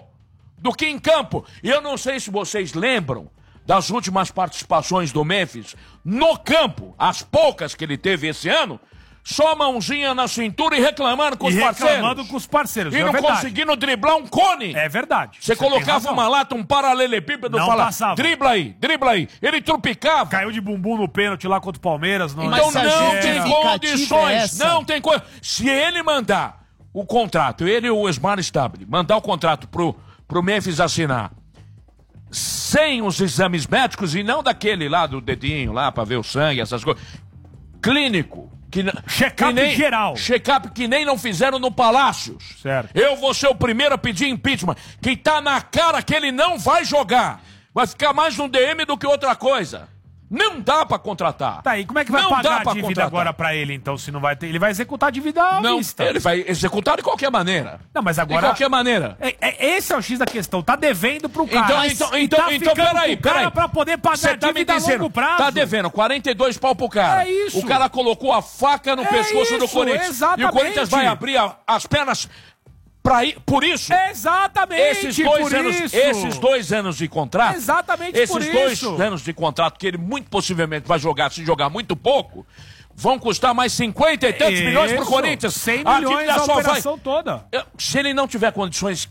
S2: E eu não sei se vocês lembram das últimas participações do Memphis no campo, as poucas que ele teve esse ano, só mãozinha na cintura e reclamando com os parceiros. E não conseguindo driblar um cone.
S1: É verdade.
S2: Você colocava uma lata, um paralelepípedo, falava, dribla aí. Ele trupicava.
S1: Caiu de bumbum no pênalti lá contra o Palmeiras.
S2: Então não tem condições, Se ele mandar o contrato, ele e o Osmar Stabile, mandar o contrato pro Memphis assinar, sem os exames médicos e não daquele lá do dedinho lá pra ver o sangue, essas coisas, clínico.
S1: Check-up geral.
S2: Check-up que nem não fizeram no Palácios.
S1: Certo.
S2: Eu vou ser o primeiro a pedir impeachment. Que tá na cara que ele não vai jogar. Vai ficar mais no DM do que outra coisa. Não dá pra contratar.
S1: Tá, e como é que vai
S2: Não
S1: pagar
S2: dá
S1: a
S2: pra
S1: dívida
S2: contratar.
S1: agora pra ele, então, se não vai ter? Ele vai executar a dívida à
S2: Não,
S1: vista.
S2: ele vai executar de qualquer maneira.
S1: Não, mas agora...
S2: De qualquer maneira.
S1: Esse é o X da questão. Tá devendo pro cara.
S2: Então, peraí.
S1: Pra poder pagar
S2: Você
S1: a
S2: tá me
S1: dívida a
S2: dizendo,
S1: longo prazo.
S2: tá devendo 42 pau pro cara.
S1: É isso.
S2: O cara colocou a faca no pescoço do
S1: isso,
S2: Corinthians.
S1: exatamente.
S2: E o Corinthians vai abrir as pernas pra ir. Por isso.
S1: Exatamente,
S2: Esses 2 anos de contrato.
S1: Exatamente
S2: esses
S1: por
S2: dois
S1: isso.
S2: anos de contrato que ele muito possivelmente vai jogar, se jogar muito pouco, vão custar mais 50 e tantos milhões pro Corinthians.
S1: 100 milhões a operação toda.
S2: Se ele não tiver condições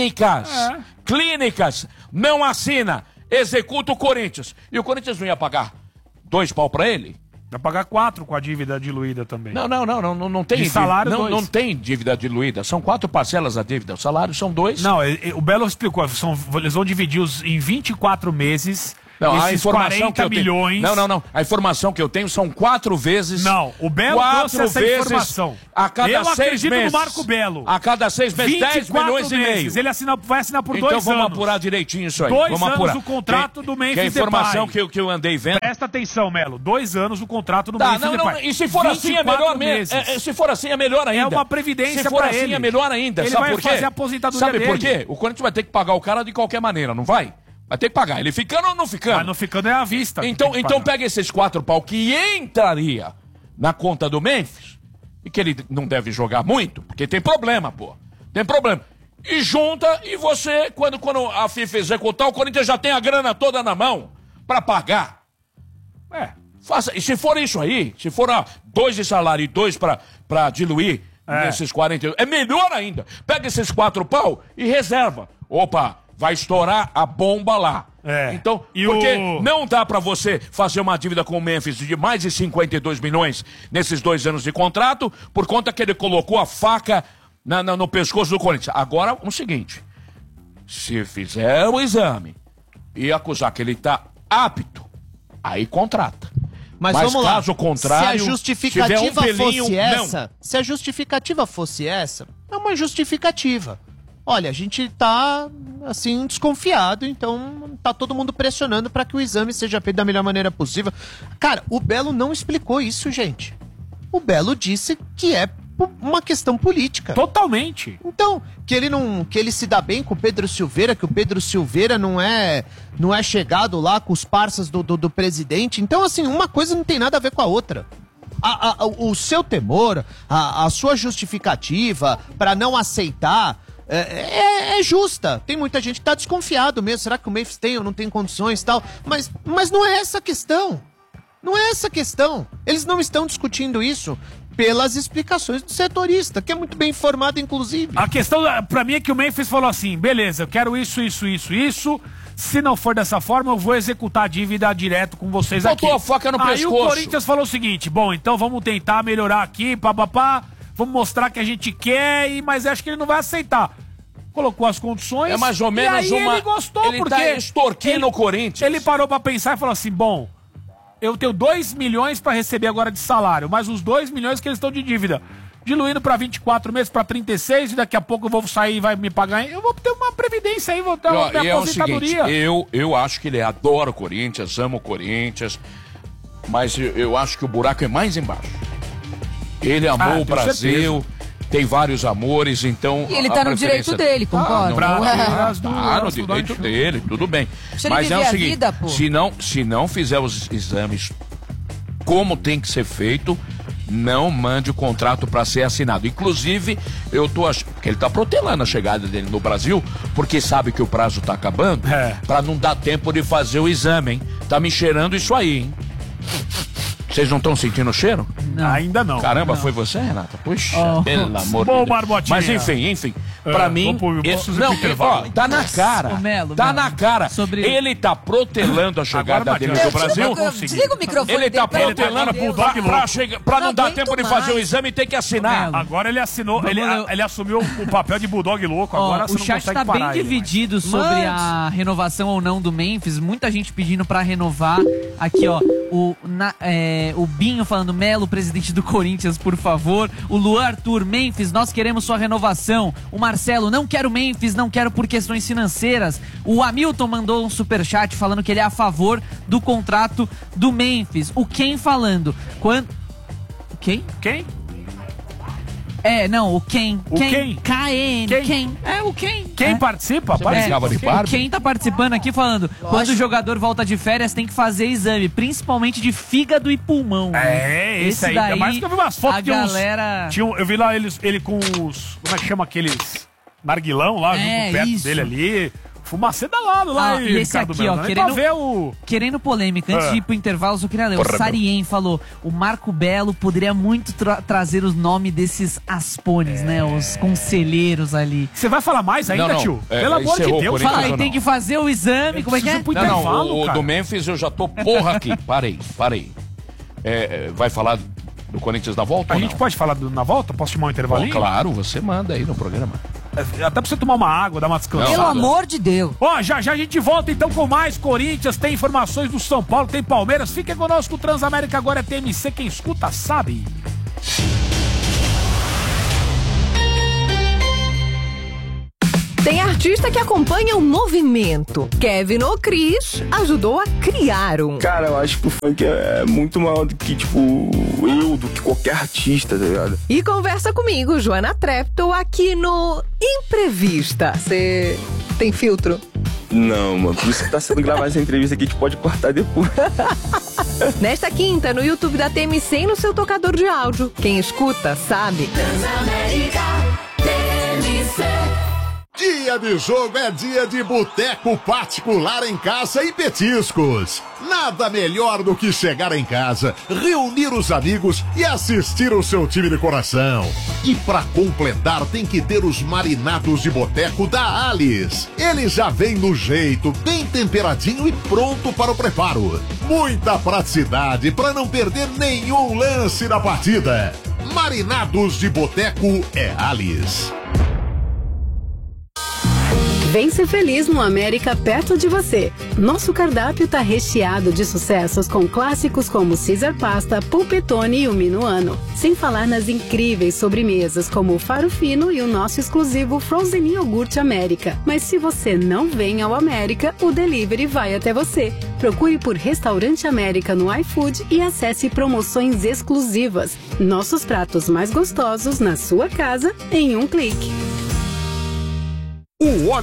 S2: clínicas, não assina, executa o Corinthians. E o Corinthians não ia pagar 2 pau pra ele?
S1: Vai pagar 4 com a dívida diluída também.
S2: Não tem
S1: de salário,
S2: não tem dívida diluída. São 4 parcelas a dívida. Os salários são 2.
S1: Não, o Belo explicou. Eles vão dividir em 24 meses.
S2: Não,
S1: esses
S2: a informação
S1: 40
S2: que eu
S1: milhões.
S2: Tenho, não. A informação que eu tenho são 4 vezes.
S1: Não, o Belo trouxe essa informação.
S2: A cada
S1: eu
S2: 6 meses.
S1: acredito no Marco Belo.
S2: A cada 6 meses, 10 milhões
S1: meses.
S2: e meio.
S1: Ele vai assinar por 2 anos.
S2: Então vamos apurar direitinho isso aí.
S1: 2
S2: vamos
S1: anos
S2: apurar.
S1: o contrato do Memphis
S2: Que a informação
S1: Depay.
S2: que eu andei vendo.
S1: Presta atenção, Melo. 2 anos o contrato do Memphis Depay.
S2: E se for assim é melhor mesmo. Se for assim é melhor ainda.
S1: É uma previdência
S2: Se for
S1: pra
S2: assim
S1: ele.
S2: é melhor ainda.
S1: Ele
S2: Sabe
S1: vai
S2: por quê?
S1: fazer a aposentadoria
S2: Sabe por
S1: dele.
S2: quê? O Corinthians vai ter que pagar o cara de qualquer maneira, não vai? Vai ter que pagar. Ele ficando ou não ficando?
S1: Mas não ficando é à vista.
S2: Então pega esses 4 pau que entraria na conta do Memphis, e que ele não deve jogar muito, porque tem problema, pô. Tem problema. E junta, e você, quando a FIFA executar, o Corinthians já tem a grana toda na mão pra pagar. Faça. E se for isso aí, se for 2 de salário e 2 pra diluir nesses 40, é melhor ainda. Pega esses 4 pau e reserva. Opa, vai estourar a bomba lá. Então, porque não dá pra você fazer uma dívida com o Memphis de mais de 52 milhões nesses 2 anos de contrato, por conta que ele colocou a faca no pescoço do Corinthians. Agora, o seguinte, se fizer o exame e acusar que ele tá apto, aí contrata.
S3: Mas vamos lá,
S2: caso contrário,
S3: se a justificativa
S2: tiver um pelinho,
S3: fosse essa, se a justificativa fosse essa, é uma justificativa. Olha, a gente tá, assim, desconfiado, então tá todo mundo pressionando para que o exame seja feito da melhor maneira possível. Cara, o Belo não explicou isso, gente. O Belo disse que é uma questão política.
S1: Totalmente.
S3: Então, que ele se dá bem com o Pedro Silveira, que o Pedro Silveira não é chegado lá com os parceiros do presidente. Então, assim, uma coisa não tem nada a ver com a outra. O seu temor, a sua justificativa para não aceitar é justa. Tem muita gente que tá desconfiado mesmo. Será que o Memphis tem ou não tem condições e tal? Mas não é essa a questão. Não é essa a questão. Eles não estão discutindo isso pelas explicações do setorista, que é muito bem informado, inclusive.
S1: A questão, pra mim, é que o Memphis falou assim, beleza, eu quero isso. Se não for dessa forma, eu vou executar a dívida direto com vocês aqui.
S2: Botou a faca no pescoço.
S1: Aí o Corinthians falou o seguinte, bom, então vamos tentar melhorar aqui, papapá, vamos mostrar que a gente quer, mas acho que ele não vai aceitar. Colocou as condições.
S2: É mais ou menos
S1: e aí ele gostou,
S2: ele
S1: porque
S2: tá extorquindo o Corinthians.
S1: Ele parou pra pensar e falou assim, bom, eu tenho 2 milhões pra receber agora de salário, mas os 2 milhões que eles estão de dívida, diluindo pra 24 meses, pra 36, e daqui a pouco eu vou sair e vai me pagar. Eu vou ter uma previdência aí, vou ter uma aposentadoria.
S2: É o seguinte, eu acho que ele adora o Corinthians, ama o Corinthians, mas eu acho que o buraco é mais embaixo. Ele amou o Brasil, tem vários amores, então...
S4: E ele tá no direito dele, concorda?
S2: Tá no direito dele, tudo bem. Mas é o seguinte,
S4: vida, pô.
S2: se não fizer os exames como tem que ser feito, não mande o contrato para ser assinado. Inclusive, eu tô achando... Porque ele tá protelando a chegada dele no Brasil, porque sabe que o prazo tá acabando, para não dar tempo de fazer o exame, hein? Tá me cheirando isso aí, hein? Vocês não estão sentindo o cheiro?
S1: Não. Ainda não.
S2: Caramba,
S1: não.
S2: Foi você, Renata? Puxa, pelo amor
S1: de
S2: Deus.
S1: Barbotinha.
S2: Mas enfim, pra mim... tá na cara. Tá na cara. Ele tá protelando a chegada dele no Brasil.
S4: Desliga o microfone.
S2: Ele tá protelando pra não dar tempo de fazer o exame e ter que assinar.
S1: Agora ele assinou, ele assumiu o papel de Bulldog louco, agora você
S5: o
S1: não
S5: chat
S1: consegue
S5: tá
S1: parar
S5: bem
S1: ele,
S5: dividido sobre a renovação ou não do Memphis. Muita gente pedindo pra renovar. Aqui, ó. O Binho falando, Melo, presidente do Corinthians, por favor. O Luan Arthur, Memphis, nós queremos sua renovação. O Marcelo, não quero Memphis, não quero por questões financeiras. O Hamilton mandou um superchat falando que ele é a favor do contrato do Memphis. O Ken falando, Quem? O Ken.
S1: O Ken?
S5: K-N. Ken. O Ken.
S1: Quem participa?
S5: O Ken tá participando aqui falando, quando o jogador volta de férias tem que fazer exame, principalmente de fígado e pulmão.
S1: Esse aí. Daí, mais que eu vi umas fotos de
S5: galera...
S1: eu vi lá ele com os... Como é que chama aqueles... Narguilão lá, junto perto dele ali... Fumacê da lado lá,
S5: e esse aqui, ó, querendo polêmica. Antes de ir pro intervalo, eu só queria ler. O Sarien falou, o Marco Belo poderia muito trazer o nome desses aspones, né? Os conselheiros ali.
S1: Você vai falar mais ainda, tio? Pelo amor de Deus.
S5: Fala aí, tem que fazer o exame, como é que é?
S2: O do Memphis eu já tô aqui. Parei. Vai falar do Corinthians na volta?
S1: A gente pode falar na volta? Posso chamar um intervalinho?
S2: Claro, você manda aí no programa.
S1: Até pra você tomar uma água, dar uma descansada.
S4: Pelo amor de Deus.
S1: Já a gente volta então com mais Corinthians, tem informações do São Paulo, tem Palmeiras. Fiquem conosco, o Transamérica agora é TMC, quem escuta sabe.
S16: Tem artista que acompanha o movimento. Kevin O'Chris ajudou a criar um.
S17: Cara, eu acho que o funk é muito maior do que, do que qualquer artista, tá ligado?
S16: E conversa comigo, Joana Treptow, aqui no Imprevista. Você tem filtro?
S17: Não, mano. Por isso que tá sendo gravada essa entrevista aqui, a gente pode cortar depois.
S16: Nesta quinta, no YouTube da TMC e no seu tocador de áudio. Quem escuta, sabe.
S9: Transamérica, TMC.
S8: Dia de jogo é dia de boteco particular em casa e petiscos. Nada melhor do que chegar em casa, reunir os amigos e assistir o seu time de coração. E pra completar tem que ter os marinados de boteco da Alice. Ele já vem no jeito, bem temperadinho e pronto para o preparo. Muita praticidade para não perder nenhum lance da partida. Marinados de boteco é Alice.
S10: Vem ser feliz no América perto de você. Nosso cardápio tá recheado de sucessos com clássicos como Caesar Pasta, Polpettone e o Minuano. Sem falar nas incríveis sobremesas como o Faro Fino e o nosso exclusivo Frozen Iogurte América. Mas se você não vem ao América, o delivery vai até você. Procure por Restaurante América no iFood e acesse promoções exclusivas. Nossos pratos mais gostosos na sua casa em um clique.
S8: O